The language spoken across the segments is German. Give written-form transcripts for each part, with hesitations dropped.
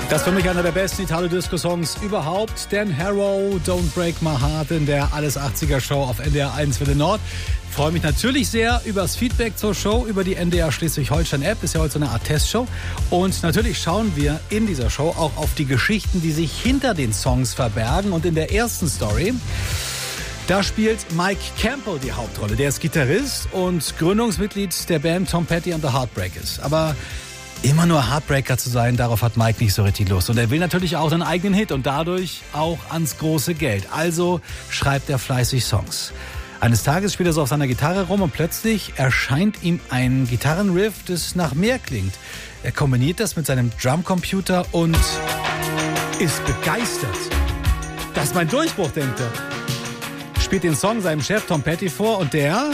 Das ist für mich einer der besten Italo-Disco-Songs überhaupt. Dan Harrow, Don't Break My Heart in der Alles 80er Show auf NDR 1 Welle Nord. Ich freue mich natürlich sehr über das Feedback zur Show, über die NDR Schleswig-Holstein-App. Ist ja heute so eine Art Testshow. Und natürlich schauen wir in dieser Show auch auf die Geschichten, die sich hinter den Songs verbergen. Und in der ersten Story, da spielt Mike Campbell die Hauptrolle. Der ist Gitarrist und Gründungsmitglied der Band Tom Petty and the Heartbreakers. Aber immer nur Heartbreaker zu sein, darauf hat Mike nicht so richtig Lust. Und er will natürlich auch einen eigenen Hit und dadurch auch ans große Geld. Also schreibt er fleißig Songs. Eines Tages spielt er so auf seiner Gitarre rum und plötzlich erscheint ihm ein Gitarrenriff, das nach mehr klingt. Er kombiniert das mit seinem Drumcomputer und ist begeistert. Das ist mein Durchbruch, denkt er. Spielt den Song seinem Chef Tom Petty vor und der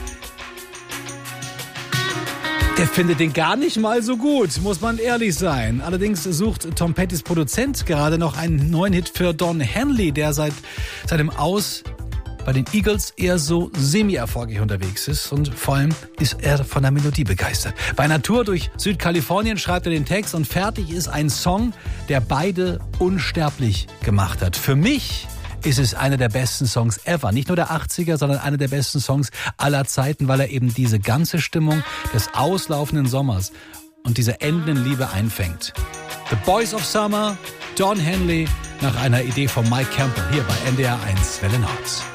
findet den gar nicht mal so gut, muss man ehrlich sein. Allerdings sucht Tom Pettys Produzent gerade noch einen neuen Hit für Don Henley, der seit seinem Aus bei den Eagles eher so semi-erfolgreich unterwegs ist. Und vor allem ist er von der Melodie begeistert. Bei einer Tour durch Südkalifornien schreibt er den Text und fertig ist ein Song, der beide unsterblich gemacht hat. Für mich ist es einer der besten Songs ever. Nicht nur der 80er, sondern einer der besten Songs aller Zeiten, weil er eben diese ganze Stimmung des auslaufenden Sommers und dieser endenden Liebe einfängt. The Boys of Summer, Don Henley, nach einer Idee von Mike Campbell hier bei NDR 1 Welle Nord.